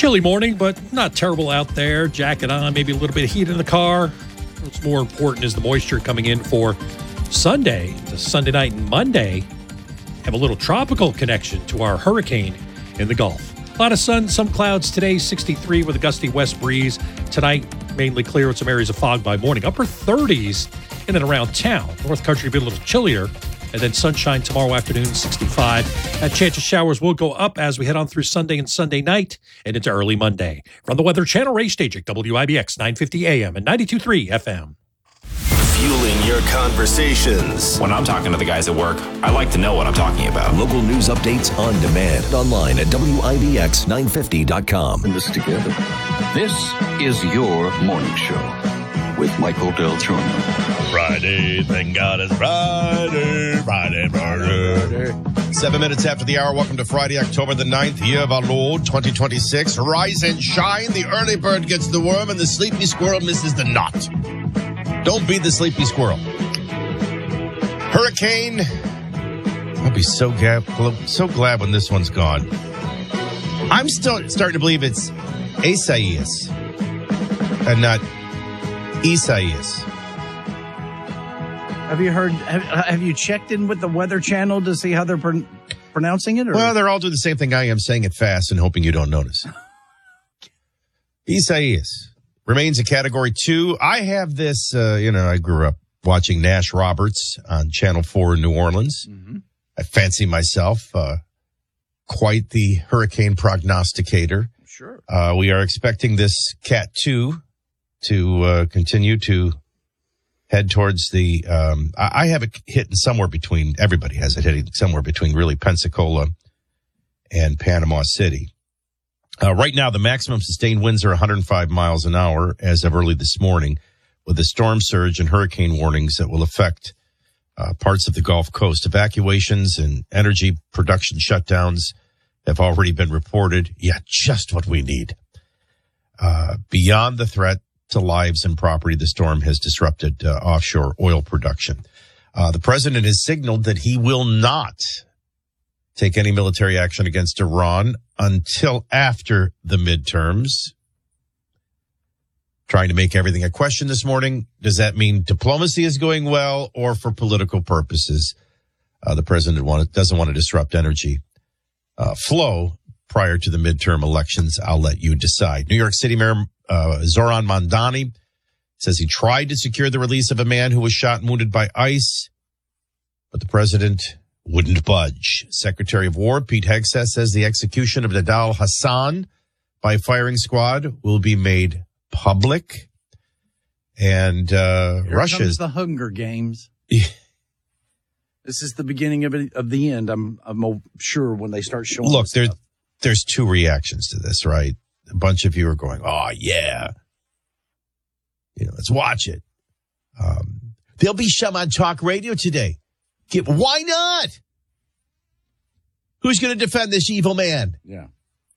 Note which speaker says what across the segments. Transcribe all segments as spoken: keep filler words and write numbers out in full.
Speaker 1: chilly morning, but not terrible out there. Jacket on, maybe a little bit of heat in the car. What's more important is the moisture coming in for Sunday. The Sunday night and Monday have a little tropical connection to our hurricane in the Gulf. A lot of sun, some clouds today, sixty-three with a gusty west breeze. Tonight, mainly clear with some areas of fog by morning. Upper thirties in and around town. North Country will be a little chillier. And then sunshine tomorrow afternoon, sixty-five. That chance of showers will go up as we head on through Sunday and Sunday night and into early Monday. From the Weather Channel, Ray Stajic, W I B X nine fifty A M and ninety-two point three F M.
Speaker 2: Fueling your conversations.
Speaker 3: When I'm talking to the guys at work, I like to know what I'm talking about.
Speaker 2: Local news updates on demand. Online at W I B X nine fifty dot com.
Speaker 4: And this together. This is your morning show with Michael Del Tronto.
Speaker 5: Friday, thank God it's Friday, Friday, Friday.
Speaker 6: Seven minutes after the hour, welcome to Friday, October the ninth, year of our Lord, twenty twenty-six. Rise and shine, the early bird gets the worm and the sleepy squirrel misses the knot. Don't be the sleepy squirrel. Hurricane, I'll be so glad, so glad when this one's gone. I'm still starting to believe it's Isaias and not Isaias.
Speaker 7: Have you heard, have, have you checked in with the Weather Channel to see how they're pr- pronouncing it? Or?
Speaker 6: Well, they're all doing the same thing I am, saying it fast and hoping you don't notice. Isaias remains a category two. I have this, uh, you know, I grew up watching Nash Roberts on Channel four in New Orleans. Mm-hmm. I fancy myself uh, quite the hurricane prognosticator.
Speaker 7: Sure.
Speaker 6: Uh, we are expecting this Cat two to uh, continue to head towards the, um, I have it hitting somewhere between, everybody has it hitting somewhere between really Pensacola and Panama City. Uh, right now, the maximum sustained winds are one hundred five miles an hour as of early this morning, with a storm surge and hurricane warnings that will affect uh, parts of the Gulf Coast. Evacuations and energy production shutdowns have already been reported. Yeah, just what we need. Uh, beyond the threat to lives and property, the storm has disrupted uh, offshore oil production. Uh, the president has signaled that he will not take any military action against Iran until after the midterms. Trying to make everything a question this morning. Does that mean diplomacy is going well or for political purposes? Uh, the president want, doesn't want to disrupt energy uh, flow prior to the midterm elections. I'll let you decide. New York City Mayor uh, Zoran Mandani says he tried to secure the release of a man who was shot and wounded by ICE, but the president wouldn't budge. Secretary of War Pete Hegseth says the execution of Nidal Hassan by firing squad will be made public. And uh,
Speaker 7: Here
Speaker 6: Russia's
Speaker 7: comes the Hunger Games. This is the beginning of it, of the end. I'm I'm sure when they start showing.
Speaker 6: Look, there, there's two reactions to this, right? A bunch of you are going, "Oh yeah, you know, let's watch it." Um, there'll be some on talk radio today. Get, why not? Who's going to defend this evil man?
Speaker 7: Yeah.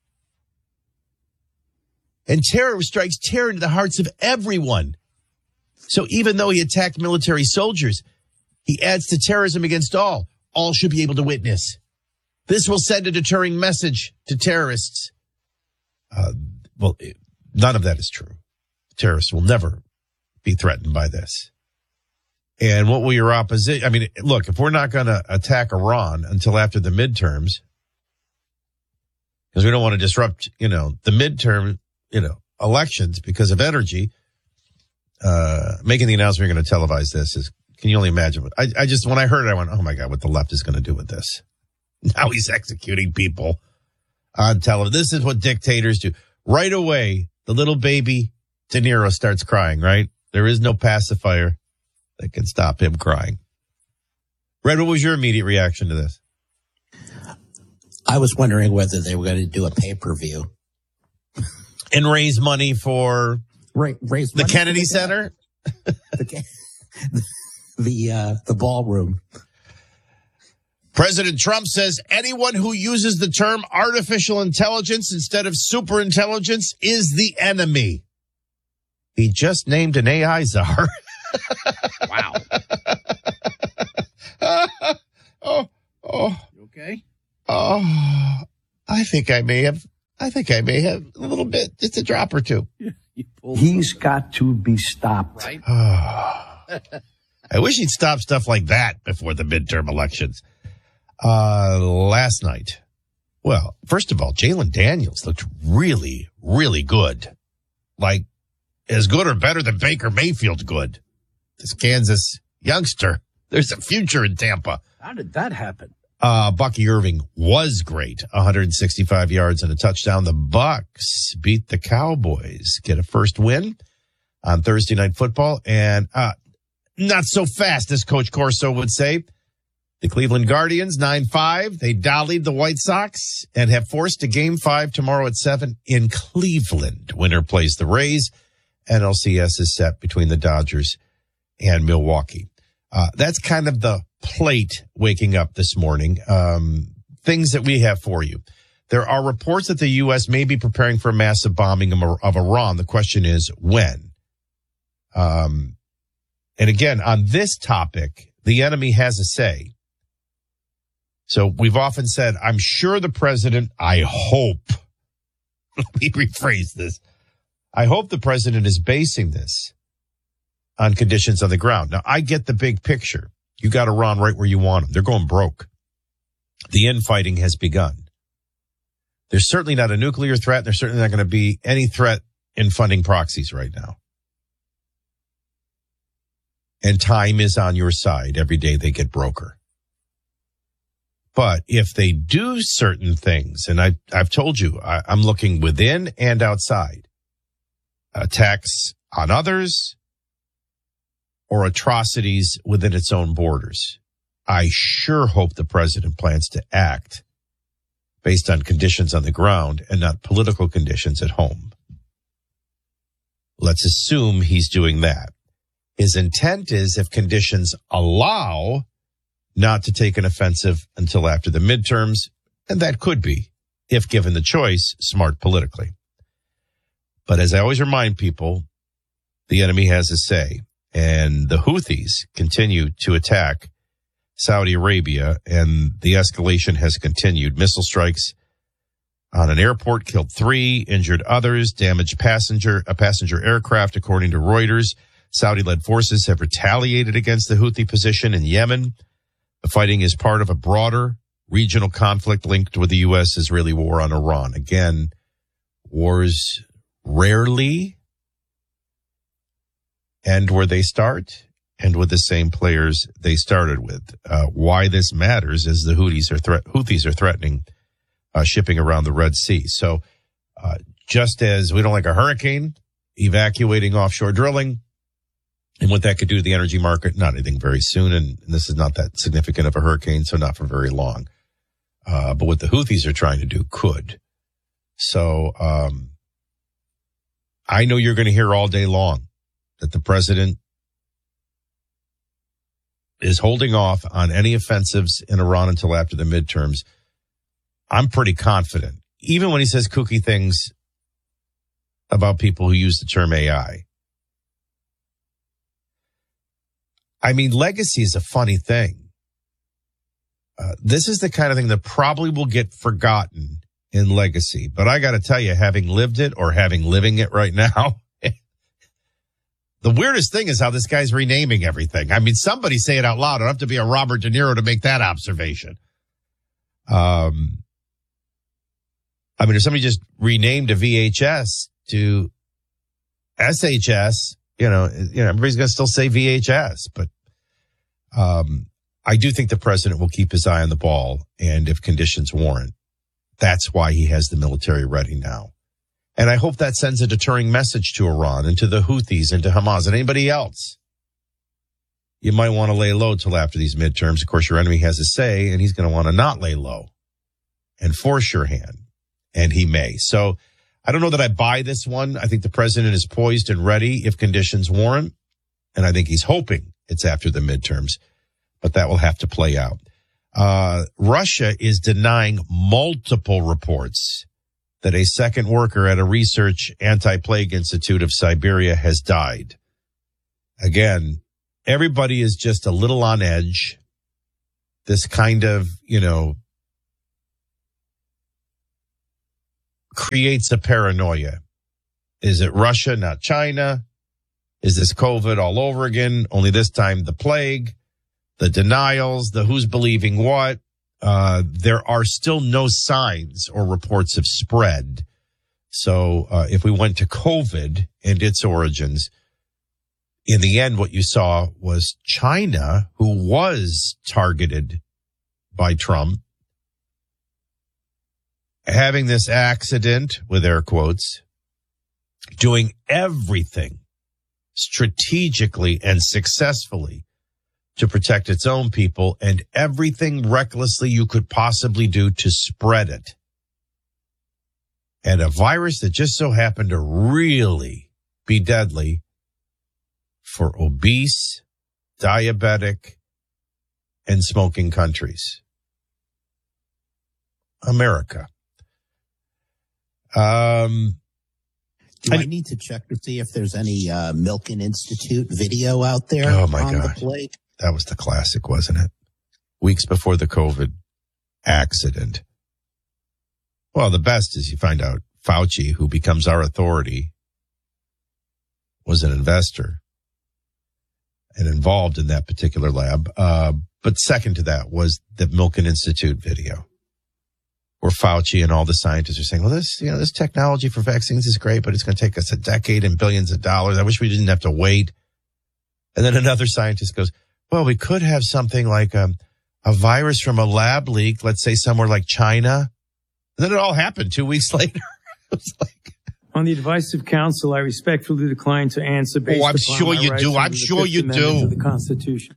Speaker 6: And terror strikes terror into the hearts of everyone. So even though he attacked military soldiers, he adds to terrorism against all. All should be able to witness. This will send a deterring message to terrorists. Uh, well, none of that is true. Terrorists will never be threatened by this. And what will your opposition? I mean, look, if we're not going to attack Iran until after the midterms, because we don't want to disrupt, you know, the midterm, you know, elections because of energy, uh, making the announcement you're going to televise this is, can you only imagine? What, I, I just, when I heard it, I went, oh my God, what the left is going to do with this. Now he's executing people on television. This is what dictators do. Right away, the little baby De Niro starts crying, right? There is no pacifier that can stop him crying. Red, what was your immediate reaction to this?
Speaker 8: I was wondering whether they were going to do a pay-per-view.
Speaker 6: And raise money for
Speaker 8: Ra- raise
Speaker 6: the
Speaker 8: money
Speaker 6: Kennedy
Speaker 8: for the,
Speaker 6: Center?
Speaker 8: the the, uh, the ballroom.
Speaker 6: President Trump says anyone who uses the term artificial intelligence instead of superintelligence is the enemy. He just named an A I czar.
Speaker 7: Wow.
Speaker 6: oh, oh.
Speaker 7: You okay?
Speaker 6: Oh, I think I may have I think I may have a little bit, just a drop or two.
Speaker 9: He's got to be stopped.
Speaker 6: Right? I wish he'd stop stuff like that before the midterm elections. Uh, last night, well, first of all, Jalen Daniels looked really, really good. Like, as good or better than Baker Mayfield good. This Kansas youngster. There's a future in Tampa.
Speaker 7: How did that happen?
Speaker 6: Uh, Bucky Irving was great. one hundred sixty-five yards and a touchdown. The Bucks beat the Cowboys, get a first win on Thursday Night Football. And, uh, not so fast, as Coach Corso would say. The Cleveland Guardians, nine five. They dollied the White Sox and have forced a game five tomorrow at seven in Cleveland. Winner plays the Rays. N L C S is set between the Dodgers and Milwaukee. Uh, that's kind of the plate waking up this morning. Um, things that we have for you. There are reports that the U S may be preparing for a massive bombing of, of Iran. The question is when. Um, and again, on this topic, the enemy has a say. So we've often said, I'm sure the president, I hope, let me rephrase this. I hope the president is basing this on conditions on the ground. Now, I get the big picture. You got Iran right where you want them. They're going broke. The infighting has begun. There's certainly not a nuclear threat. There's certainly not going to be any threat in funding proxies right now. And time is on your side. Every day they get broker. But if they do certain things, and I, I've told you, I, I'm looking within and outside, attacks on others or atrocities within its own borders, I sure hope the president plans to act based on conditions on the ground and not political conditions at home. Let's assume he's doing that. His intent is, if conditions allow, not to take an offensive until after the midterms, and that could be, if given the choice, smart politically. But as I always remind people, the enemy has a say, and the Houthis continue to attack Saudi Arabia, and the escalation has continued. Missile strikes on an airport killed three, injured others, damaged passenger a passenger aircraft, according to Reuters. Saudi-led forces have retaliated against the Houthi position in Yemen. The fighting is part of a broader regional conflict linked with the U S-Israeli war on Iran. Again, wars rarely end where they start and with the same players they started with. Uh, why this matters is the Houthis are, thre- Houthis are threatening uh, shipping around the Red Sea. So uh, just as we don't like a hurricane evacuating offshore drilling, and what that could do to the energy market, not anything very soon, and, and this is not that significant of a hurricane, so not for very long. Uh, but what the Houthis are trying to do could. So um, I know you're going to hear all day long that the president is holding off on any offensives in Iran until after the midterms. I'm pretty confident, even when he says kooky things about people who use the term A I. I mean, legacy is a funny thing. Uh, this is the kind of thing that probably will get forgotten in legacy. But I got to tell you, having lived it or having living it right now, the weirdest thing is how this guy's renaming everything. I mean, somebody say it out loud. I don't have to be a Robert De Niro to make that observation. Um, I mean, if somebody just renamed a V H S to S H S, You know, you know, everybody's going to still say V H S, but um, I do think the president will keep his eye on the ball, and if conditions warrant, that's why he has the military ready now. And I hope that sends a deterring message to Iran and to the Houthis and to Hamas and anybody else. You might want to lay low till after these midterms. Of course, your enemy has a say, and he's going to want to not lay low and force your hand, and he may. So I don't know that I buy this one. I think the president is poised and ready if conditions warrant, and I think he's hoping it's after the midterms, but that will have to play out. Uh, Russia is denying multiple reports that a second worker at a research anti-plague institute of Siberia has died. Again, everybody is just a little on edge. This kind of, you know, creates a paranoia? Is it Russia, not China? Is this COVID all over again? Only this time the plague, the denials, the who's believing what. Uh, there are still no signs or reports of spread. So uh, if we went to COVID and its origins, in the end, what you saw was China, who was targeted by Trump, having this accident, with air quotes, doing everything strategically and successfully to protect its own people, and everything recklessly you could possibly do to spread it. And a virus that just so happened to really be deadly for obese, diabetic, and smoking countries. America. Um,
Speaker 8: Do I, I need to check to see if there's any uh, Milken Institute video out there
Speaker 6: oh my
Speaker 8: on
Speaker 6: God.
Speaker 8: the plague?
Speaker 6: That was the classic, wasn't it? Weeks before the COVID accident. Well, the best is you find out Fauci, who becomes our authority, was an investor and involved in that particular lab. Uh, but second to that was the Milken Institute video, where Fauci and all the scientists are saying, well, this, you know, this technology for vaccines is great, but it's going to take us a decade and billions of dollars. I wish we didn't have to wait. And then another scientist goes, well, we could have something like a, a virus from a lab leak, let's say somewhere like China. And then it all happened two weeks later. It was like,
Speaker 10: on the advice of counsel, I respectfully decline to answer based
Speaker 6: oh, I'm
Speaker 10: upon
Speaker 6: sure
Speaker 10: my
Speaker 6: you
Speaker 10: rights
Speaker 6: do.
Speaker 10: under
Speaker 6: I'm
Speaker 10: the
Speaker 6: sure
Speaker 10: Fifth
Speaker 6: you
Speaker 10: Amendment
Speaker 6: do.
Speaker 10: to the Constitution.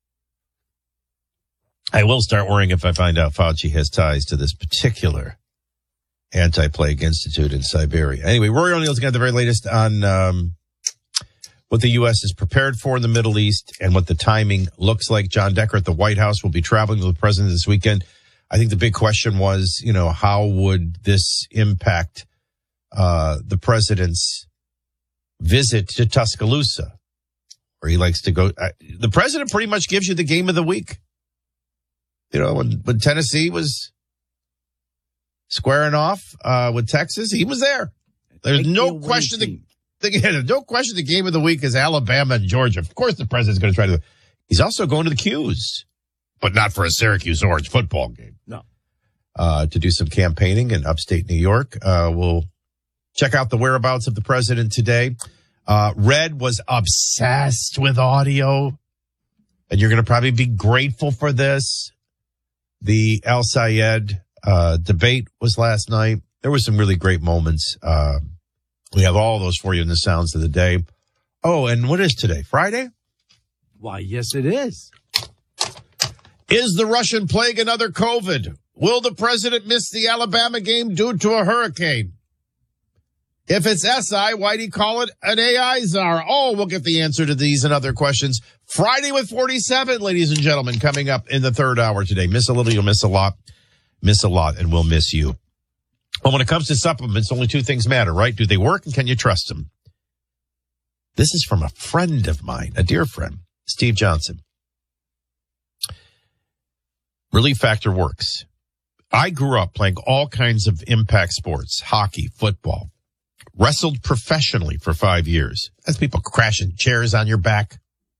Speaker 6: I will start worrying if I find out Fauci has ties to this particular anti-plague institute in Siberia. Anyway, Rory O'Neill's got the very latest on um, what the U S is prepared for in the Middle East and what the timing looks like. John Decker at the White House will be traveling with the president this weekend. I think the big question was, you know, how would this impact uh, the president's visit to Tuscaloosa, where he likes to go. Uh, the president pretty much gives you the game of the week. You know, when, when Tennessee was squaring off uh, with Texas, he was there. There's no question. The, the, no question the game of the week is Alabama and Georgia. Of course, the president's going to try to. He's also going to the Q's, but not for a Syracuse Orange football game.
Speaker 7: No.
Speaker 6: Uh, to do some campaigning in upstate New York. Uh, we'll check out the whereabouts of the president today. Uh, Red was obsessed with audio, and you're going to probably be grateful for this. The Al Sayed uh, debate was last night. There were some really great moments. Uh, we have all those for you in the sounds of the day. Oh, and what is today? Friday?
Speaker 7: Why, yes, it is.
Speaker 6: Is the Russian plague another COVID? Will the president miss the Alabama game due to a hurricane? If it's S I, why'd he call it an A I czar? Oh, we'll get the answer to these and other questions. Friday with forty-seven, ladies and gentlemen, coming up in the third hour today. Miss a little, you'll miss a lot. Miss a lot, and we'll miss you. Well, when it comes to supplements, only two things matter, right? Do they work, and can you trust them? This is from a friend of mine, a dear friend, Steve Johnson. Relief Factor works. I grew up playing all kinds of impact sports, hockey, football. Wrestled professionally for five years. That's people crashing chairs on your back,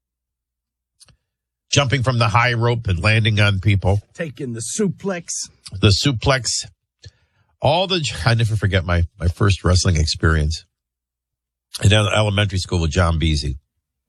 Speaker 6: jumping from the high rope and landing on people.
Speaker 7: Taking the suplex.
Speaker 6: The suplex. All the, I never forget my, my first wrestling experience in elementary school with John Beasy.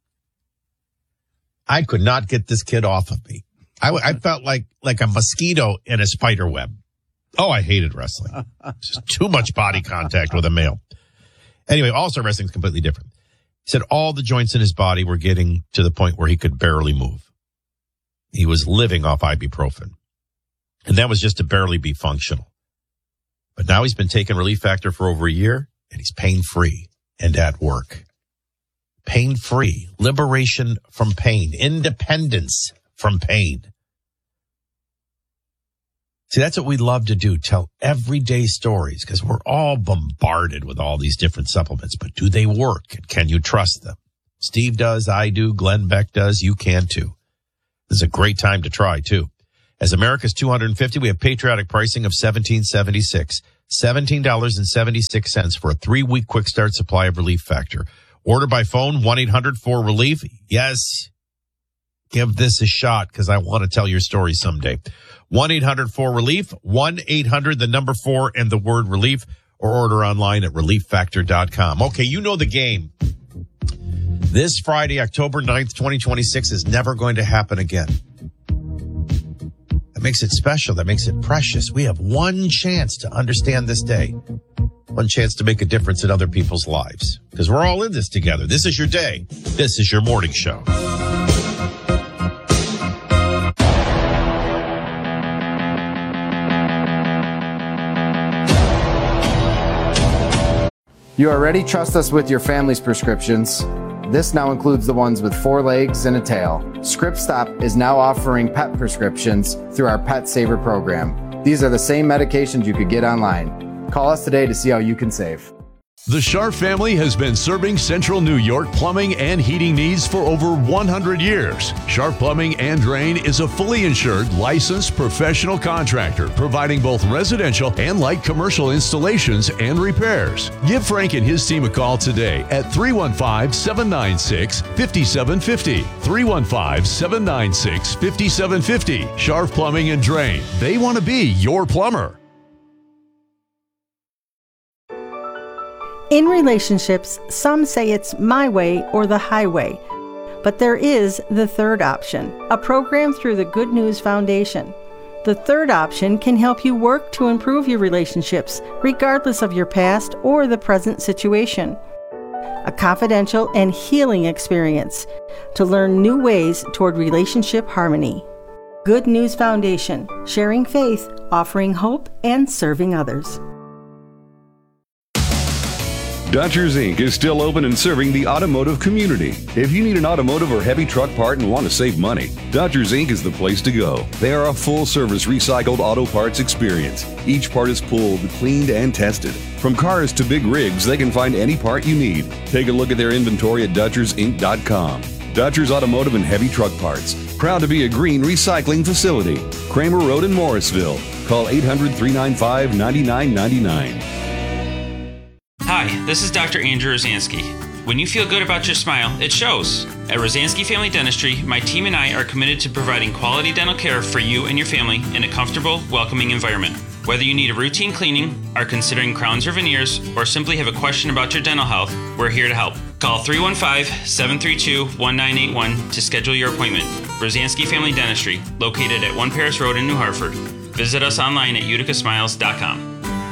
Speaker 6: I could not get this kid off of me. I, I felt like, like a mosquito in a spider web. Oh, I hated wrestling. Just too much body contact with a male. Anyway, also wrestling is completely different. He said all the joints in his body were getting to the point where he could barely move. He was living off ibuprofen. And that was just to barely be functional. But now he's been taking Relief Factor for over a year, and he's pain-free and at work. Pain-free. Liberation from pain. Independence from pain. See, that's what we love to do, tell everyday stories, because we're all bombarded with all these different supplements. But do they work? And can you trust them? Steve does, I do, Glenn Beck does, you can too. This is a great time to try, too. As America's two hundred fifty, we have patriotic pricing of seventeen seventy-six. seventeen dollars and seventy-six cents for a three-week quick start supply of Relief Factor. Order by phone, one eight hundred four relief. Yes, give this a shot because I want to tell your story someday. one eight hundred four relief, one eight hundred, the number four, and the word relief, or order online at relief factor dot com. Okay, you know the game. This Friday, October ninth, twenty twenty-six is never going to happen again. That makes it special. That makes it precious. We have one chance to understand this day. One chance to make a difference in other people's lives. Because we're all in this together. This is your day. This is your morning show.
Speaker 11: You already trust us with your family's prescriptions. This now includes the ones with four legs and a tail. ScriptStop is now offering pet prescriptions through our Pet Saver program. These are the same medications you could get online. Call us today to see how you can save.
Speaker 12: The Scharf family has been serving Central New York plumbing and heating needs for over one hundred years. Scharf Plumbing and Drain is a fully insured, licensed professional contractor providing both residential and light commercial installations and repairs. Give Frank and his team a call today at three one five, seven nine six, five seven five zero. three one five, seven nine six, five seven five zero. Scharf Plumbing and Drain. They want to be your plumber.
Speaker 13: In relationships, some say it's my way or the highway. But there is the third option, a program through the Good News Foundation. The third option can help you work to improve your relationships, regardless of your past or the present situation. A confidential and healing experience to learn new ways toward relationship harmony. Good News Foundation, sharing faith, offering hope, and serving others.
Speaker 14: Dodgers Incorporated is still open and serving the automotive community. If you need an automotive or heavy truck part and want to save money, Dodgers Incorporated is the place to go. They are a full-service recycled auto parts experience. Each part is pulled, cleaned, and tested. From cars to big rigs, they can find any part you need. Take a look at their inventory at Dodgers Inc dot com. Dodgers Automotive and Heavy Truck Parts. Proud to be a green recycling facility. Kramer Road in Morrisville. Call eight hundred, three nine five, nine nine nine nine.
Speaker 15: Hi, this is Doctor Andrew Rosansky. When you feel good about your smile, it shows. At Rosansky Family Dentistry, my team and I are committed to providing quality dental care for you and your family in a comfortable, welcoming environment. Whether you need a routine cleaning, are considering crowns or veneers, or simply have a question about your dental health, we're here to help. Call three one five, seven three two, one nine eight one to schedule your appointment. Rosansky Family Dentistry, located at One Paris Road in New Hartford. Visit us online at utica smiles dot com.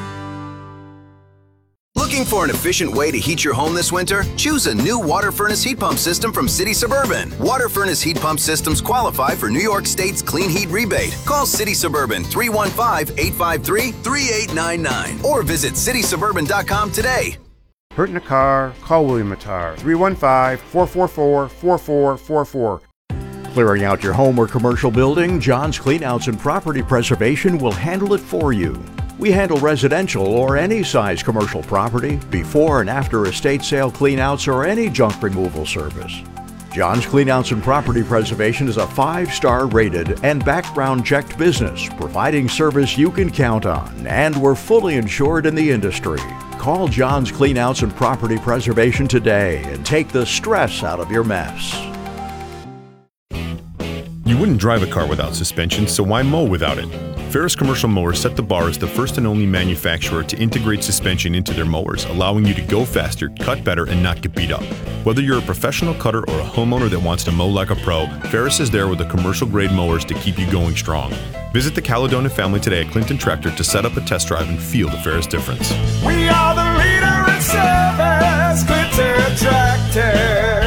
Speaker 16: Looking for an efficient way to heat your home this winter? Choose a new water furnace heat pump system from City Suburban. Water furnace heat pump systems qualify for New York State's Clean Heat Rebate. Call City Suburban three one five, eight five three, three eight nine nine or visit city suburban dot com today.
Speaker 17: Hurt in a car? Call William Mattar, three one five, four four four, four four four four.
Speaker 18: Clearing out your home or commercial building, John's Cleanouts and Property Preservation will handle it for you. We handle residential or any size commercial property, before and after estate sale cleanouts, or any junk removal service. John's Cleanouts and Property Preservation is a five-star rated and background checked business, providing service you can count on, and we're fully insured in the industry. Call John's Cleanouts and Property Preservation today and take the stress out of your mess.
Speaker 19: You wouldn't drive a car without suspension, so why mow without it? Ferris Commercial Mowers set the bar as the first and only manufacturer to integrate suspension into their mowers, allowing you to go faster, cut better, and not get beat up. Whether you're a professional cutter or a homeowner that wants to mow like a pro, Ferris is there with the commercial-grade mowers to keep you going strong. Visit the Caledonia family today at Clinton Tractor to set up a test drive and feel the Ferris difference.
Speaker 20: We are the leader in service, Clinton Tractor.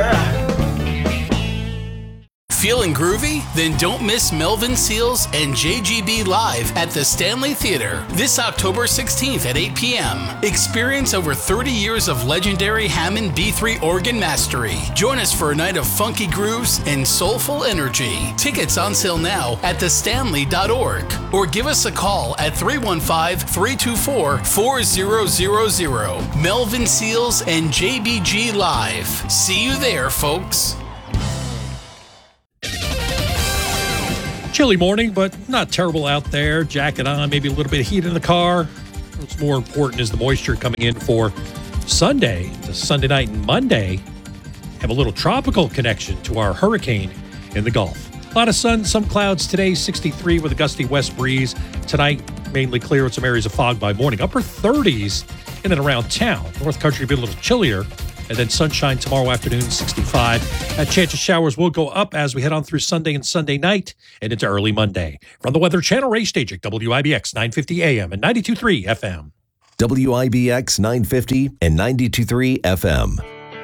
Speaker 21: Feeling groovy? Then don't miss Melvin Seals and J G B live at the Stanley Theater this October sixteenth at eight p.m. Experience over thirty years of legendary Hammond B three organ mastery. Join us for a night of funky grooves and soulful energy. Tickets on sale now at the stanley dot org or give us a call at three one five, three two four, four zero zero zero. Melvin Seals and J B G live. See you there, folks.
Speaker 1: Chilly morning, but not terrible out there. Jacket on, maybe a little bit of heat in the car. What's more important is the moisture coming in for Sunday, the Sunday night and Monday. Have a little tropical connection to our hurricane in the Gulf. A lot of sun, some clouds today, sixty-three with a gusty west breeze. Tonight, mainly clear with some areas of fog by morning. Upper thirties in and around town. North Country will be a little chillier. And then sunshine tomorrow afternoon, sixty-five. That chance of showers will go up as we head on through Sunday and Sunday night and into early Monday. From the Weather Channel, Ray Stajic, W I B X nine fifty A M and ninety-two point three F M.
Speaker 2: W I B X nine fifty and ninety-two point three F M.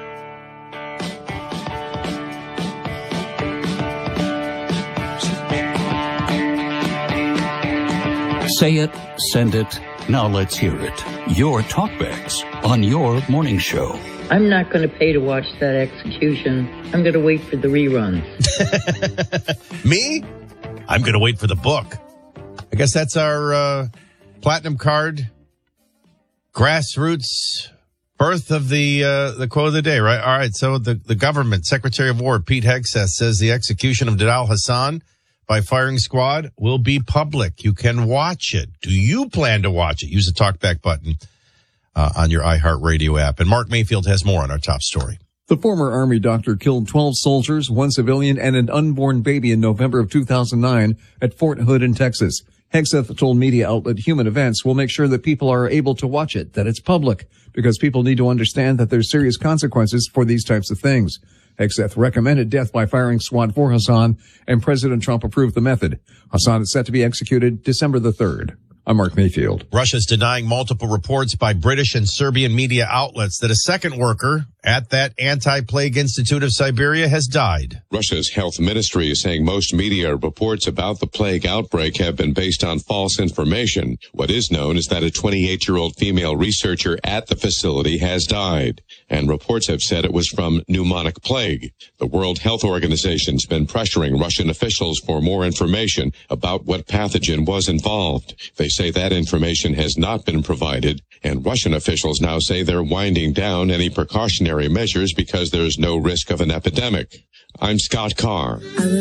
Speaker 18: Say it, send it, now let's hear it. Your talkbacks on your morning show.
Speaker 22: I'm not going to pay to watch that execution. I'm going to wait for the reruns.
Speaker 6: Me? I'm going to wait for the book. I guess that's our uh, platinum card. Grassroots birth of the uh, the quote of the day, right? All right, so the, the government, Secretary of War Pete Hegseth says the execution of Nidal Hasan by firing squad will be public. You can watch it. Do you plan to watch it? Use the talkback button uh, on your iHeartRadio app. And Mark Mayfield has more on our top story.
Speaker 23: The former Army doctor killed twelve soldiers, one civilian, and an unborn baby in November of two thousand nine at Fort Hood in Texas. Hegseth told media outlet Human Events will make sure that people are able to watch it, that it's public, because people need to understand that there's serious consequences for these types of things. Hegseth recommended death by firing squad for Hasan, and President Trump approved the method. Hasan is set to be executed December the third. I'm Mark Mayfield.
Speaker 6: Russia's denying multiple reports by British and Serbian media outlets that a second worker at that anti-plague institute of Siberia has died.
Speaker 24: Russia's health ministry is saying most media reports about the plague outbreak have been based on false information. What is known is that a twenty-eight-year-old female researcher at the facility has died, and reports have said it was from pneumonic plague. The World Health Organization's been pressuring Russian officials for more information about what pathogen was involved. They say that information has not been provided, and Russian officials now say they're winding down any precautionary measures because there's no risk of an epidemic. I'm Scott Carr.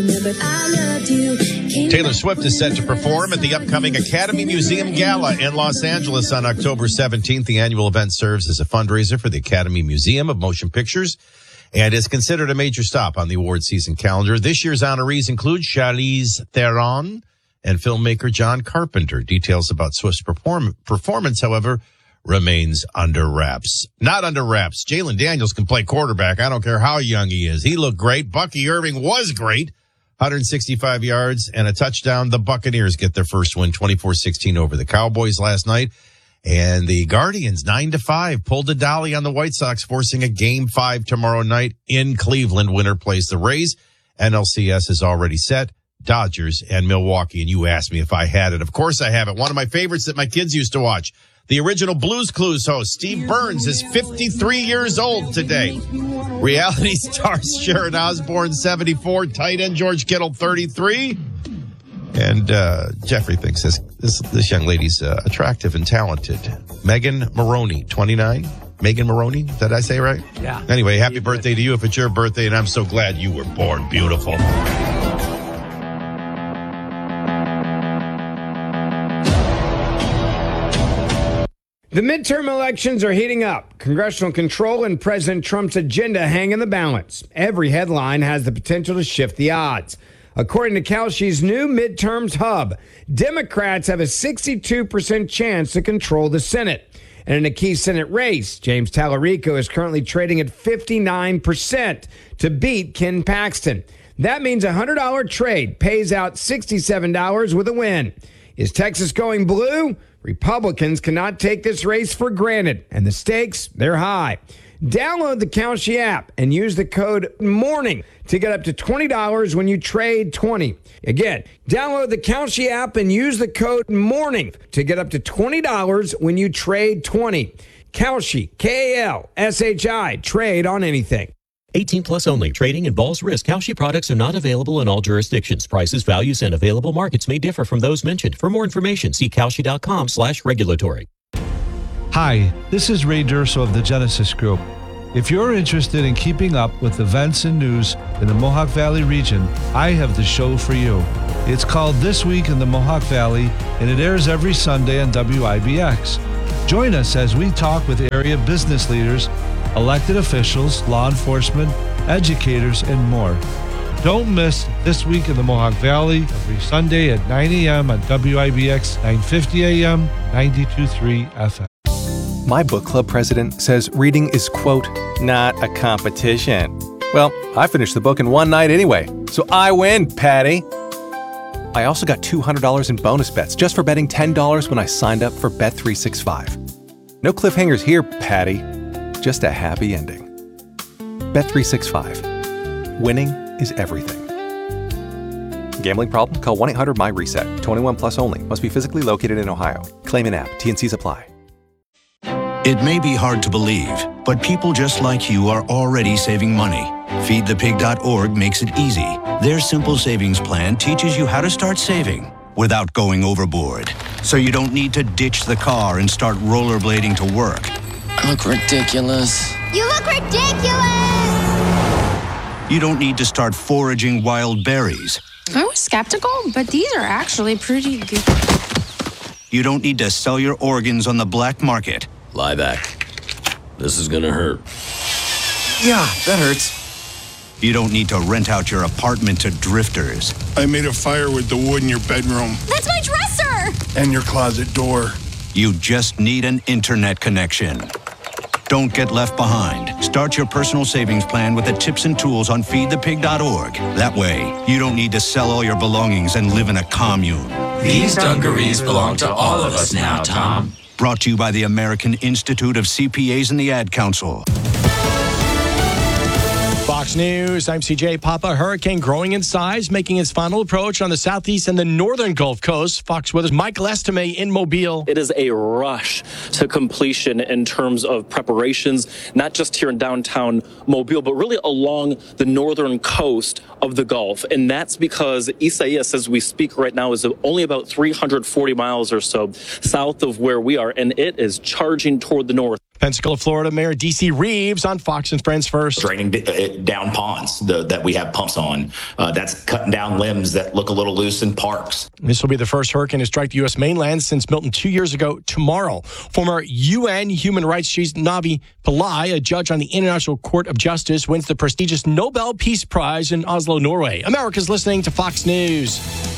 Speaker 6: Taylor Swift is set to perform at the upcoming Academy Museum Gala in Los Angeles on October seventeenth. The annual event serves as a fundraiser for the Academy Museum of Motion Pictures and is considered a major stop on the award season calendar. This year's honorees include Charlize Theron and filmmaker John Carpenter. Details about Swift's perform- performance, however, remains under wraps. Not under wraps. Jalen Daniels can play quarterback. I don't care how young he is. He looked great. Bucky Irving was great. one hundred sixty-five yards and a touchdown. The Buccaneers get their first win, twenty-four sixteen over the Cowboys last night. And the Guardians, nine to five, pulled a dolly on the White Sox, forcing a game five tomorrow night in Cleveland. Winner plays the Rays. N L C S is already set. Dodgers and Milwaukee. And you asked me if I had it. Of course I have it. One of my favorites that my kids used to watch. The original Blues Clues host, Steve Burns, is fifty-three years old today. Reality stars Sharon Osbourne, seventy-four. Tight end George Kittle, thirty-three. And uh, Jeffrey thinks this, this, this young lady's uh, attractive and talented. Megan Maroney, twenty-nine. Megan Maroney, did I say right?
Speaker 7: Yeah.
Speaker 6: Anyway, happy birthday to you if it's your birthday, and I'm so glad you were born beautiful.
Speaker 25: The midterm elections are heating up. Congressional control and President Trump's agenda hang in the balance. Every headline has the potential to shift the odds. According to Kalshi's new midterms hub, Democrats have a sixty-two percent chance to control the Senate. And in a key Senate race, James Tallarico is currently trading at fifty-nine percent to beat Ken Paxton. That means a one hundred dollars trade pays out sixty-seven dollars with a win. Is Texas going blue? Republicans cannot take this race for granted, and the stakes, they're high. Download the Kalshi app and use the code MORNING to get up to twenty dollars when you trade twenty. Again, download the Kalshi app and use the code MORNING to get up to twenty dollars when you trade twenty. Kalshi, K A L S H I, trade on anything.
Speaker 26: eighteen plus only. Trading involves risk. Kalshi products are not available in all jurisdictions. Prices, values, and available markets may differ from those mentioned. For more information, see kalshi.com slash regulatory.
Speaker 27: Hi, this is Ray Durso of the Genesis Group. If you're interested in keeping up with events and news in the Mohawk Valley region, I have the show for you. It's called This Week in the Mohawk Valley, and it airs every Sunday on W I B X. Join us as we talk with area business leaders, elected officials, law enforcement, educators, and more. Don't miss This Week in the Mohawk Valley every Sunday at nine a.m. on W I B X nine fifty A M, ninety-two point three F M.
Speaker 3: My book club president says reading is, quote, not a competition. Well, I finished the book in one night anyway, so I win, Patty. I also got two hundred dollars in bonus bets just for betting ten dollars when I signed up for Bet three sixty-five. No cliffhangers here, Patty. Just a happy ending. Bet three sixty-five. Winning is everything. Gambling problem? Call one eight hundred M Y RESET. twenty-one plus only. Must be physically located in Ohio. Claim in app. T N Cs apply.
Speaker 4: It may be hard to believe, but people just like you are already saving money. feed the pig dot org makes it easy. Their simple savings plan teaches you how to start saving without going overboard. So you don't need to ditch the car and start rollerblading to work.
Speaker 5: I look ridiculous.
Speaker 8: You look ridiculous!
Speaker 4: You don't need to start foraging wild berries.
Speaker 8: I was skeptical, but these are actually pretty good.
Speaker 4: You don't need to sell your organs on the black market.
Speaker 9: Lie back. This is gonna hurt.
Speaker 4: Yeah, that hurts. You don't need to rent out your apartment to drifters.
Speaker 10: I made a fire with the wood in your bedroom.
Speaker 8: That's my dresser!
Speaker 10: And your closet door.
Speaker 4: You just need an internet connection. Don't get left behind. Start your personal savings plan with the tips and tools on feed the pig dot org. That way, you don't need to sell all your belongings and live in a commune.
Speaker 9: These dungarees belong to all of us now, Tom.
Speaker 4: Brought to you by the American Institute of C P As and the Ad Council.
Speaker 11: Fox News, I'm C J Papa. Hurricane growing in size, making its final approach on the southeast and the northern Gulf Coast. Fox Weather's Michael Estime in Mobile.
Speaker 28: It is a rush to completion in terms of preparations, not just here in downtown Mobile, but really along the northern coast of the Gulf. And that's because Isaias, as we speak right now, is only about three hundred forty miles or so south of where we are, and it is charging toward the north.
Speaker 11: Pensacola, Florida Mayor D C Reeves on Fox and Friends First.
Speaker 29: Draining down ponds the, that we have pumps on. Uh, that's cutting down limbs that look a little loose in parks.
Speaker 11: This will be the first hurricane to strike the U S mainland since Milton two years ago tomorrow. Former U N human rights chief Navi Pillai, a judge on the International Court of Justice, wins the prestigious Nobel Peace Prize in Oslo, Norway. America's listening to Fox News.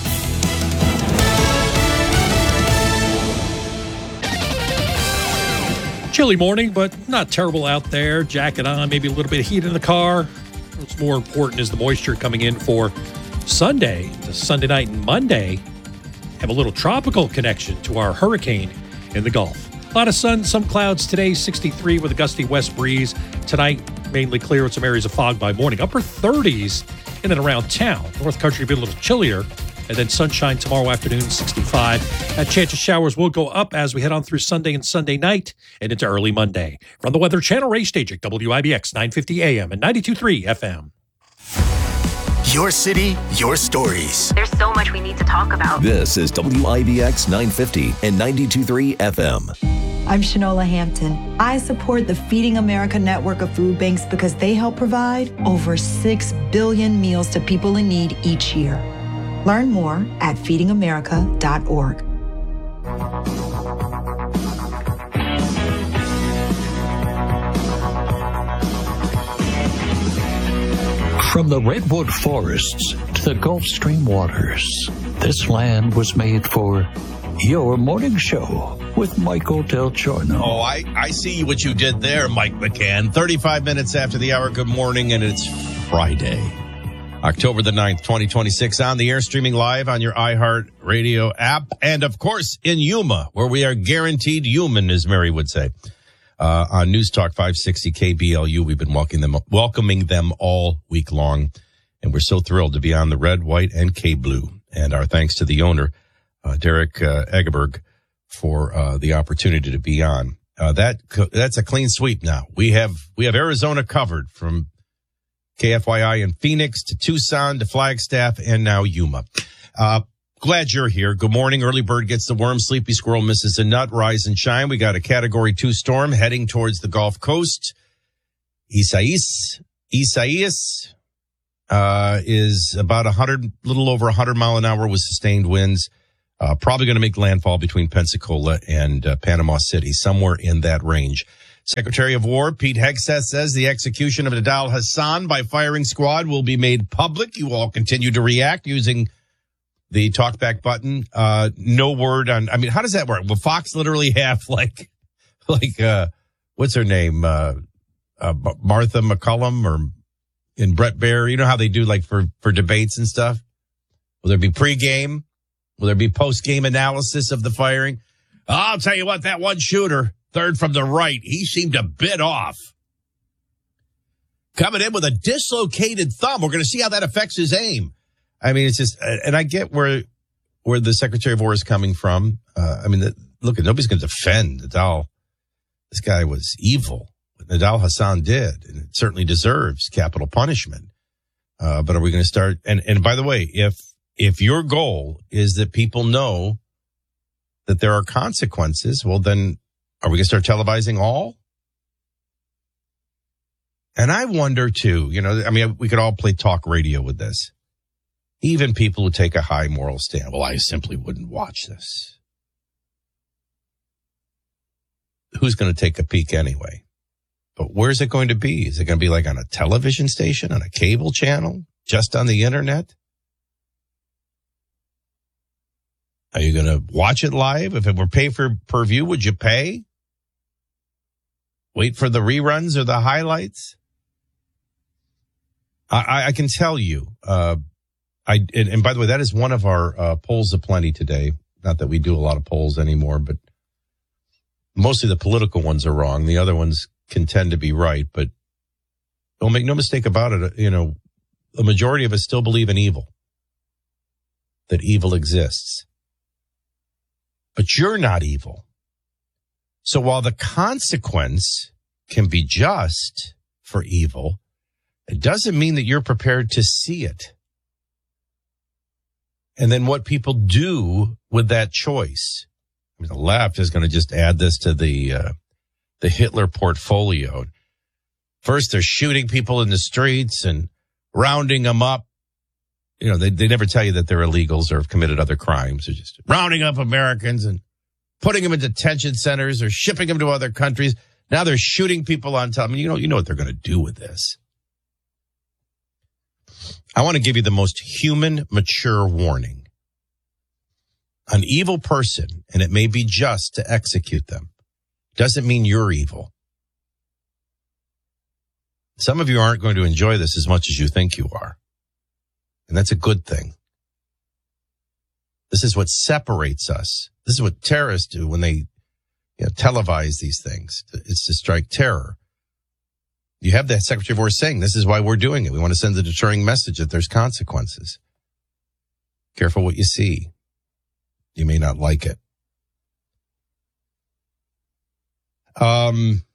Speaker 1: Chilly morning, but not terrible out there. Jacket on, maybe a little bit of heat in the car. What's more important is the moisture coming in for Sunday, the Sunday night and Monday. Have a little tropical connection to our hurricane in the Gulf. A lot of sun, some clouds today, sixty-three with a gusty west breeze. Tonight, mainly clear with some areas of fog by morning. Upper thirties in and around town. North Country will be a little chillier. And then sunshine tomorrow afternoon, sixty-five. That chance of showers will go up as we head on through Sunday and Sunday night and into early Monday. From the Weather Channel, Ray Stage at W I B X nine fifty A M and ninety-two point three F M.
Speaker 30: Your city, your stories.
Speaker 31: There's so much we need to talk about.
Speaker 2: This is W I B X nine fifty and ninety-two point three F M.
Speaker 32: I'm Shanola Hampton. I support the Feeding America network of food banks because they help provide over six billion meals to people in need each year. Learn more at feeding america dot org.
Speaker 33: From the redwood forests to the Gulf Stream waters, this land was made for your morning show with Michael Del Giorno.
Speaker 6: Oh, I, I see what you did there, Mike McCann. thirty-five minutes after the hour, good morning, and it's Friday, October the ninth, twenty twenty-six, on the air, streaming live on your iHeart Radio app, and of course in Yuma, where we are guaranteed human, as Mary would say. Uh, on News Talk five sixty K B L U, we've been welcoming them, welcoming them all week long, and we're so thrilled to be on the red, white, and K-Blue. And our thanks to the owner, uh, Derek uh, Egeberg, for uh, the opportunity to be on. Uh, that that's a clean sweep now. We have we have Arizona covered from K F Y I in Phoenix to Tucson to Flagstaff and now Yuma. Uh, glad you're here. Good morning. Early bird gets the worm. Sleepy squirrel misses the nut. Rise and shine. We got a category two storm heading towards the Gulf Coast. Isaias, Isaias. uh, is about one hundred, little over one hundred mile an hour with sustained winds. Uh, probably going to make landfall between Pensacola and uh, Panama City, somewhere in that range. Secretary of War Pete Hegseth says the execution of Nidal Hasan by firing squad will be made public. You all continue to react using the talkback button. Uh, no word on, I mean, how does that work? Will Fox literally have like, like, uh, what's her name? Uh, uh, Martha McCullum or in Brett Baer? You know how they do like for, for debates and stuff? Will there be pregame? Will there be post-game analysis of the firing? I'll tell you what, that one shooter, third from the right, he seemed a bit off. Coming in with a dislocated thumb. We're going to see how that affects his aim. I mean, it's just, and I get where where the Secretary of War is coming from. Uh, I mean, the, look, nobody's going to defend Nidal. This guy was evil. What Nidal Hasan did, and it certainly deserves capital punishment. Uh, but are we going to start? And, and by the way, if If your goal is that people know that there are consequences, well, then are we going to start televising all? And I wonder, too, you know, I mean, we could all play talk radio with this. Even people who take a high moral stand. Well, I simply wouldn't watch this. Who's going to take a peek anyway? But where's it going to be? Is it going to be like on a television station, on a cable channel, just on the internet? Are you going to watch it live? If it were pay for per view, would you pay? Wait for the reruns or the highlights? I, I can tell you, uh, I and, and by the way, that is one of our uh, polls of plenty today. Not that we do a lot of polls anymore, but mostly the political ones are wrong. The other ones can tend to be right, but don't make no mistake about it. You know, the majority of us still believe in evil, that evil exists. But you're not evil. So while the consequence can be just for evil, it doesn't mean that you're prepared to see it. And then what people do with that choice. I mean, the left is going to just add this to the uh, the Hitler portfolio. First, they're shooting people in the streets and rounding them up. You know, they, they never tell you that they're illegals or have committed other crimes. They're just rounding up Americans and putting them in detention centers or shipping them to other countries. Now they're shooting people on top. I mean, you know, you know what they're going to do with this. I want to give you the most human, mature warning. An evil person, and it may be just to execute them, doesn't mean you're evil. Some of you aren't going to enjoy this as much as you think you are. And that's a good thing. This is what separates us. This is what terrorists do when they you know, televise these things. It's to strike terror. You have the Secretary of War saying, this is why we're doing it. We want to send a deterring message that there's consequences. Careful what you see. You may not like it. Um,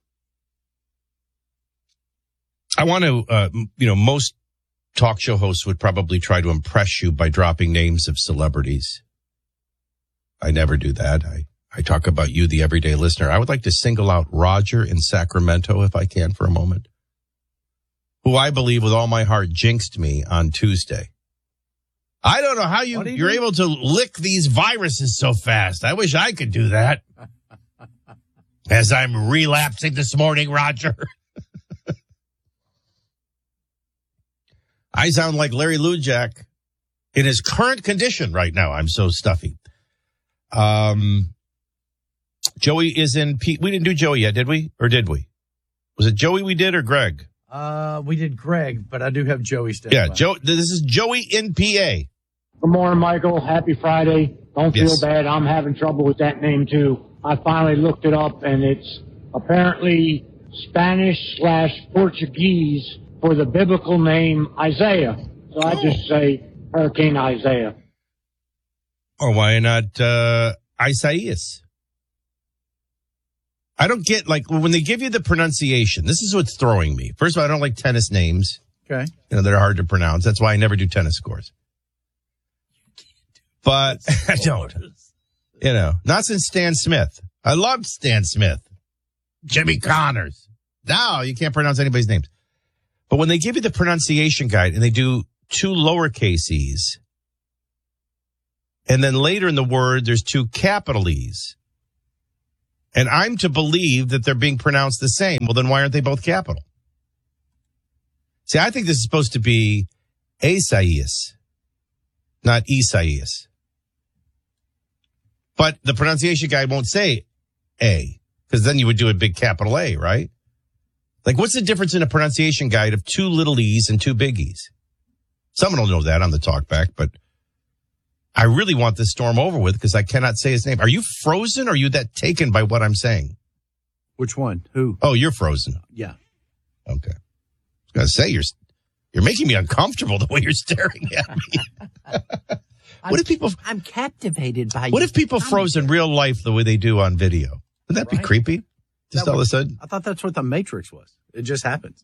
Speaker 6: I want to, uh, you know, most talk show hosts would probably try to impress you by dropping names of celebrities. I never do that. I, I talk about you, the everyday listener. I would like to single out Roger in Sacramento, if I can, for a moment, who I believe with all my heart jinxed me on Tuesday. I don't know how you, you you're do? able to lick these viruses so fast. I wish I could do that. As I'm relapsing this morning, Roger. I sound like Larry Lujak in his current condition right now. I'm so stuffy. Um, Joey is in P. We didn't do Joey yet, did we? Or did we? Was it Joey we did or Greg?
Speaker 7: Uh, we did Greg, but I do have Joey still.
Speaker 6: Yeah, Joe. This is Joey in P A.
Speaker 12: Good morning, Michael. Happy Friday. Don't feel
Speaker 6: Yes.
Speaker 12: bad. I'm having trouble with that name, too. I finally looked it up, and it's apparently Spanish slash Portuguese for the biblical name Isaiah. So I just say Hurricane Isaiah.
Speaker 6: Or why not uh, Isaias? I don't get, like, when they give you the pronunciation, this is what's throwing me. First of all, I don't like tennis names.
Speaker 7: Okay.
Speaker 6: You know, they're hard to pronounce. That's why I never do tennis scores. But I don't. You know, not since Stan Smith. I loved Stan Smith. Jimmy Connors. No, you can't pronounce anybody's names. But when they give you the pronunciation guide and they do two lowercase e's, and then later in the word, there's two capital E's, and I'm to believe that they're being pronounced the same, well, then why aren't they both capital? See, I think this is supposed to be Isaias, not Isaias. But the pronunciation guide won't say A, because then you would do a big capital A, right? Like, what's the difference in a pronunciation guide of two little E's and two big E's? Someone will know that on the talkback, but I really want this storm over with because I cannot say his name. Are you frozen or are you that taken by what I'm saying?
Speaker 7: Which one? Who?
Speaker 6: Oh, you're frozen.
Speaker 7: Yeah.
Speaker 6: Okay. I was going to say, you're, you're making me uncomfortable the way you're staring at me. What if people?
Speaker 13: I'm captivated by.
Speaker 6: What
Speaker 13: you.
Speaker 6: if people froze in real life the way they do on video? Would that right? be creepy? Just
Speaker 7: that
Speaker 6: all
Speaker 7: would,
Speaker 6: of a sudden?
Speaker 7: I thought that's what the Matrix was. It just happens.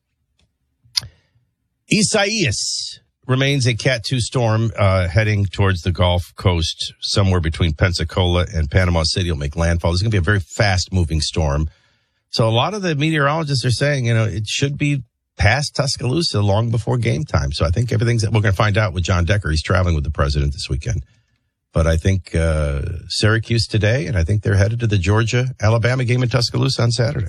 Speaker 6: Isaias remains a Cat two storm uh, heading towards the Gulf Coast, somewhere between Pensacola and Panama City. Will make landfall. This is going to be a very fast-moving storm. So a lot of the meteorologists are saying, you know, it should be past Tuscaloosa long before game time. So I think everything's, we're going to find out with John Decker. He's traveling with the president this weekend. But I think uh, Syracuse today, and I think they're headed to the Georgia-Alabama game in Tuscaloosa on Saturday.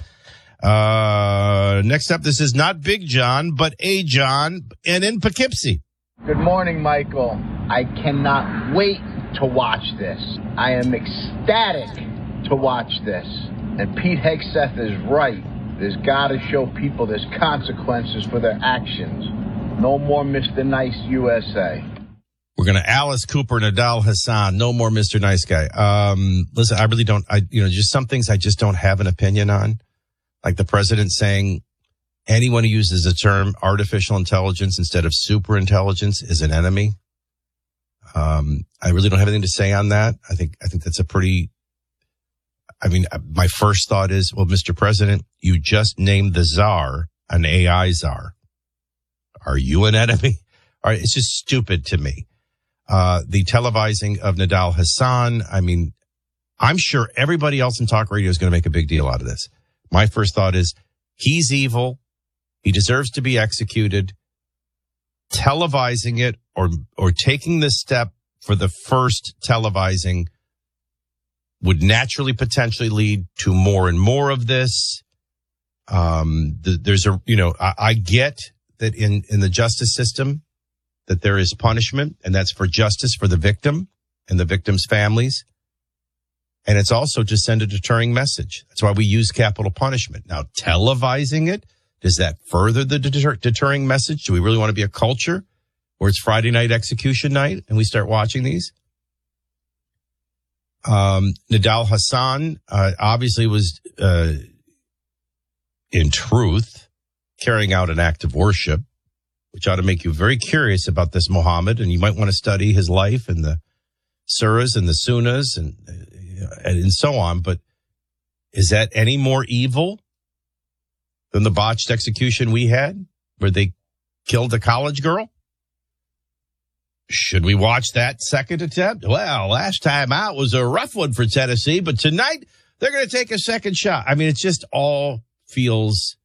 Speaker 6: Uh, next up, this is not Big John, but A John, and in Poughkeepsie.
Speaker 14: Good morning, Michael. I cannot wait to watch this. I am ecstatic to watch this. And Pete Hegseth is right. There's got to show people there's consequences for their actions. No more Mister Nice U S A.
Speaker 6: We're going to Alice Cooper, Nadal Hassan. No more Mister Nice Guy. Um, listen, I really don't, I, you know, just some things I just don't have an opinion on. Like the president saying anyone who uses the term artificial intelligence instead of super intelligence is an enemy. Um, I really don't have anything to say on that. I think, I think that's a pretty, I mean, my first thought is, well, Mister President, you just named the czar an A I czar. Are you an enemy? All right, it's just stupid to me. Uh, the televising of Nadal Hassan, I mean, I'm sure everybody else in talk radio is going to make a big deal out of this. My first thought is he's evil. He deserves to be executed. Televising it or, or taking this step for the first televising would naturally potentially lead to more and more of this. Um, the, there's a, you know, I, I get that in, in the justice system that there is punishment, and that's for justice for the victim and the victim's families. And it's also to send a deterring message. That's why we use capital punishment. Now, televising it, does that further the deter- deterring message? Do we really want to be a culture where it's Friday night execution night and we start watching these? Um, Nadal Hassan, uh, obviously was, uh, in truth, carrying out an act of worship, which ought to make you very curious about this Muhammad. And you might want to study his life and the surahs and the sunnahs and, and, and so on. But is that any more evil than the botched execution we had where they killed a college girl? Should we watch that second attempt? Well, last time out was a rough one for Tennessee, but tonight they're going to take a second shot. I mean, it just all feels,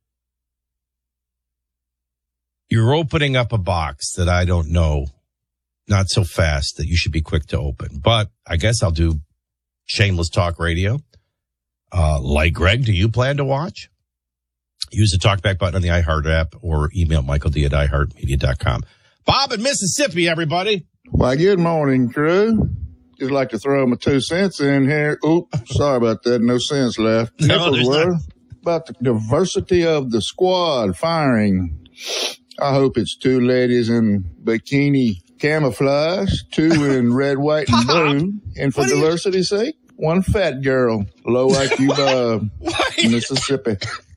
Speaker 6: you're opening up a box that I don't know, not so fast that you should be quick to open. But I guess I'll do shameless talk radio. Uh, like Greg, do you plan to watch? Use the talkback button on the iHeart app or email Michael D at i heart media dot com. Bob in Mississippi, everybody.
Speaker 15: Why, good morning, crew. Just like to throw my two cents in here. Oops, sorry about that. No cents left.
Speaker 6: No, there's not.
Speaker 15: About the diversity of the squad firing. I hope it's two ladies in bikini camouflage, two in red, white, and blue. And for diversity's sake, one fat girl, low I Q Bob, Mississippi.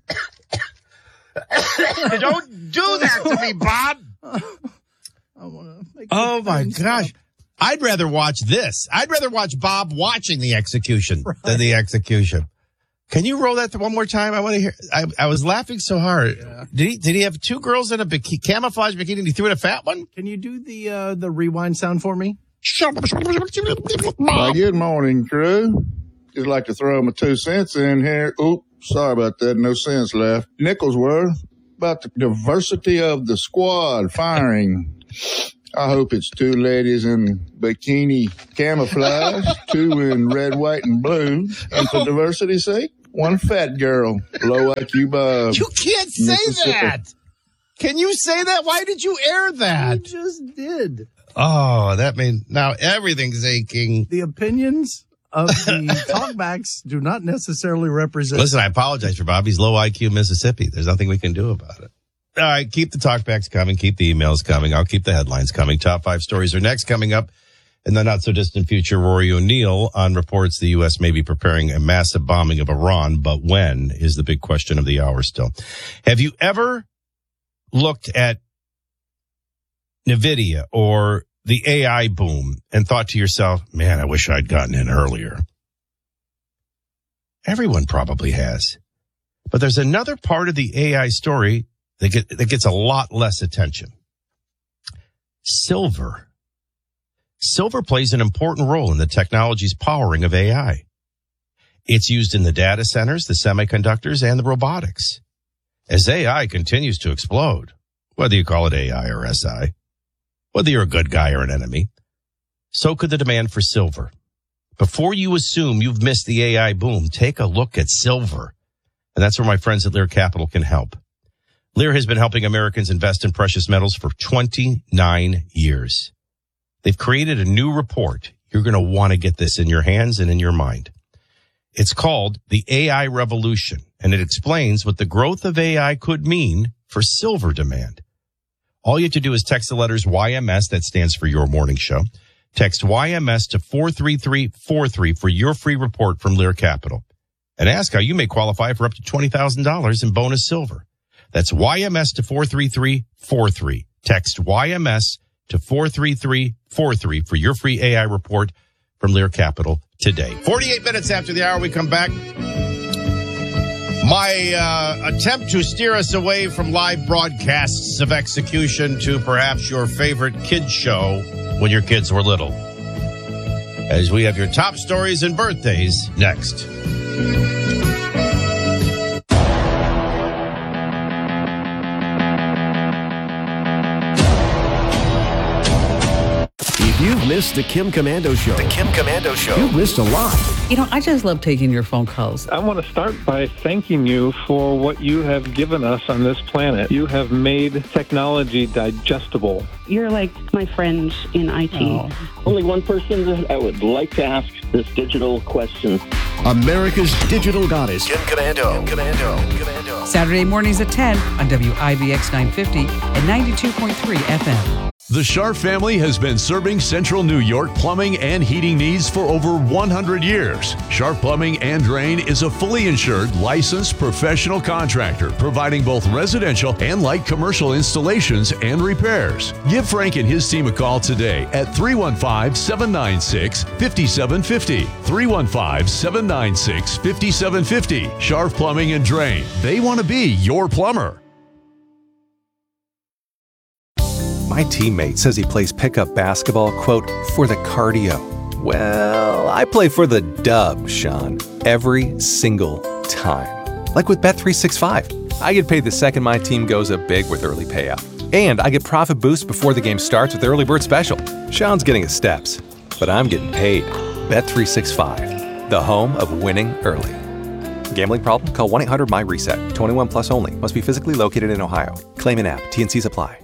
Speaker 6: Don't do that to me, Bob. Oh, my gosh. I'd rather watch this. I'd rather watch Bob watching the execution right. than the execution. Can you roll that one more time? I want to hear. I, I was laughing so hard. Yeah. Did he? Did he have two girls in a bikini, camouflage bikini? And he threw in a fat one.
Speaker 7: Can you do the uh, the rewind sound for me?
Speaker 15: Why, good morning, crew. Just like to throw my two cents in here. Oops, sorry about that. No cents left. Nickels worth. about the diversity of the squad firing. I hope it's two ladies in bikini camouflage, two in red, white, and blue. And for diversity's sake, one fat girl, low I Q Bob.
Speaker 6: You can't say that. Can you say that? Why did you air that?
Speaker 7: You just did.
Speaker 6: Oh, that means now everything's aching.
Speaker 7: The opinions of the talkbacks do not necessarily represent.
Speaker 6: Listen, I apologize for Bobby's low I Q Mississippi. There's nothing we can do about it. All right, keep the talkbacks coming. Keep the emails coming. I'll keep the headlines coming. Top five stories are next. Coming up in the not-so-distant future, Rory O'Neill on reports the U S may be preparing a massive bombing of Iran, but when is the big question of the hour still. Have you ever looked at NVIDIA or the A I boom and thought to yourself, man, I wish I'd gotten in earlier? Everyone probably has. But there's another part of the A I story that, get, that gets a lot less attention. Silver. Silver plays an important role in the technology's powering of A I. It's used in the data centers, the semiconductors, and the robotics. As A I continues to explode, whether you call it A I or S I, whether you're a good guy or an enemy, so could the demand for silver. Before you assume you've missed the A I boom, take a look at silver. And that's where my friends at Lear Capital can help. Lear has been helping Americans invest in precious metals for twenty-nine years. They've created a new report. You're going to want to get this in your hands and in your mind. It's called The A I Revolution, and it explains what the growth of A I could mean for silver demand. All you have to do is text the letters Y M S, that stands for Your Morning Show. Text Y M S to four three three four three for your free report from Lear Capital. And ask how you may qualify for up to twenty thousand dollars in bonus silver. That's Y M S to four three three four three. Text Y M S to four three three four three for your free A I report from Lear Capital today. forty-eight minutes after the hour, we come back. My uh, attempt to steer us away from live broadcasts of execution to perhaps your favorite kids show when your kids were little. As we have your top stories and birthdays next.
Speaker 13: If you've missed the Kim Komando Show, the Kim Komando Show, you've missed a lot.
Speaker 16: You know, I just love taking your phone calls.
Speaker 17: I want to start by thanking you for what you have given us on this planet. You have made technology digestible.
Speaker 18: You're like my friend in I T.
Speaker 19: Oh. Only one person that I would like to ask this digital question.
Speaker 13: America's digital goddess, Kim Komando. Kim Komando.
Speaker 16: Komando. Saturday mornings at ten on W I B X nine fifty and ninety-two point three F M.
Speaker 20: The Sharp family has been serving Central New York plumbing and heating needs for over one hundred years. Sharp Plumbing and Drain is a fully insured, licensed professional contractor providing both residential and light commercial installations and repairs. Give Frank and his team a call today at three one five, seven nine six, five seven five zero. three one five, seven nine six, five seven five zero. Sharp Plumbing and Drain. They want to be your plumber.
Speaker 3: My teammate says he plays pickup basketball, quote, for the cardio. Well, I play for the dub, Sean, every single time. Like with Bet three sixty-five. I get paid the second my team goes up big with early payout. And I get profit boosts before the game starts with the early bird special. Sean's getting his steps, but I'm getting paid. Bet three sixty-five, the home of winning early. Gambling problem? Call one eight hundred my reset. twenty-one plus only. Must be physically located in Ohio. Claim an app. T and Cs apply.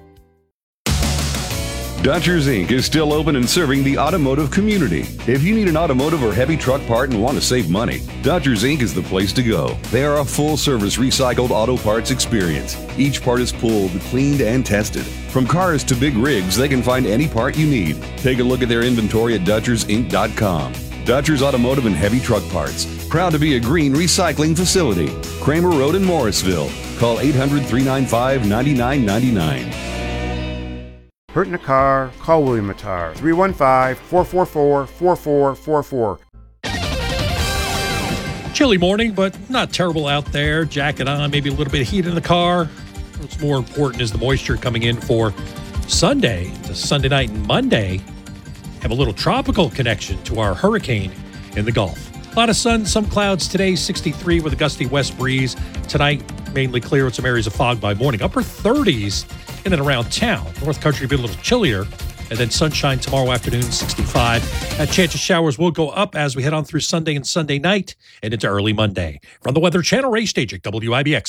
Speaker 21: Dodgers Incorporated is still open and serving the automotive community. If you need an automotive or heavy truck part and want to save money, Dodgers Incorporated is the place to go. They are a full-service recycled auto parts experience. Each part is pulled, cleaned, and tested. From cars to big rigs, they can find any part you need. Take a look at their inventory at Dodgers Inc dot com. Dodgers Automotive and Heavy Truck Parts. Proud to be a green recycling facility. Kramer Road in Morrisville. Call eight hundred, three nine five, nine nine nine nine.
Speaker 22: Hurt in a car? Call William Matar. three one five, four four four, four four four four.
Speaker 1: Chilly morning, but not terrible out there. Jacket on, maybe a little bit of heat in the car. What's more important is the moisture coming in for Sunday to Sunday night and Monday. Have a little tropical connection to our hurricane in the Gulf. A lot of sun, some clouds today, sixty-three with a gusty west breeze. Tonight, mainly clear with some areas of fog by morning. Upper thirties in and around town. North Country will be a little chillier. And then sunshine tomorrow afternoon, sixty-five. That chance of showers will go up as we head on through Sunday and Sunday night and into early Monday. From the Weather Channel, Ray Stajik, W I B X.